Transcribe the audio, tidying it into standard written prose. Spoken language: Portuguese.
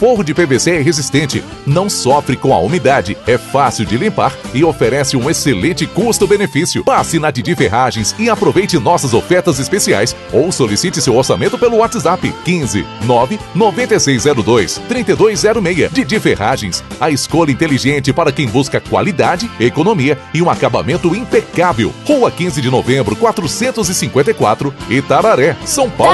forro de PVC é resistente, não sofre com a umidade, é fácil de limpar e oferece um excelente custo-benefício. Passe na Didi Ferragens e aproveite nossas ofertas especiais ou solicite seu orçamento pelo WhatsApp 15 9 9602 3206. Didi Ferragens, a escolha inteligente para quem busca qualidade, economia e um acabamento impecável. Rua 15 de Novembro, 454, Itararé, São Paulo.